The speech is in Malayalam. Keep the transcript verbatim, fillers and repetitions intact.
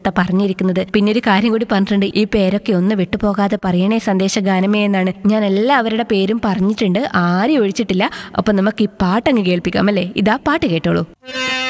നേരത്തെ പറഞ്ഞിരിക്കുന്നത്. പിന്നെ ഒരു കാര്യം കൂടി പറഞ്ഞിട്ടുണ്ട്, ഈ പേരൊക്കെ ഒന്ന് വിട്ടുപോകാതെ പറയണേ സന്ദേശ ഗാനമേ എന്നാണ്. ഞാൻ എല്ലാവരുടെ പേരും പറഞ്ഞിട്ടുണ്ട്, ആരെയും ഒഴിച്ചിട്ടില്ല. അപ്പൊ നമുക്ക് ഈ പാട്ടങ്ങ് കേൾപ്പിക്കാം അല്ലേ? ഇതാ പാട്ട് കേട്ടോളൂ.